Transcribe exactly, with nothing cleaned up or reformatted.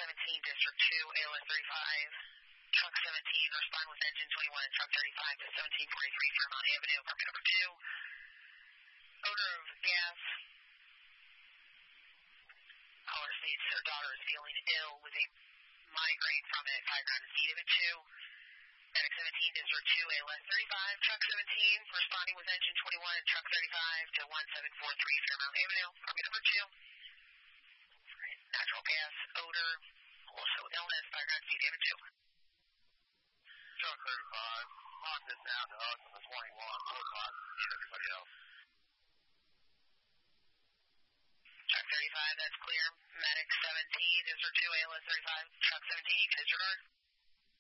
seventeen, District two, A L S thirty-five. Truck seventeen, respond with engine twenty-one and truck thirty-five to seventeen forty-three Fairmount Avenue, apartment number two. Odor of gas. Caller states her daughter is feeling ill with a migraine from it. Background is D David two. Medic seventeen, District two, A L S thirty-five. Truck seventeen, responding with engine twenty-one and truck thirty-five to one seven four three Fairmount Avenue, apartment number two. Natural gas, odor, also illness. Background is D David two. Truck thirty-five, lock this down to us on the twenty-one, four five, and everybody else. Truck thirty-five, that's clear. Medic seventeen, District two, A L S thirty-five. Truck seventeen, you can disregard.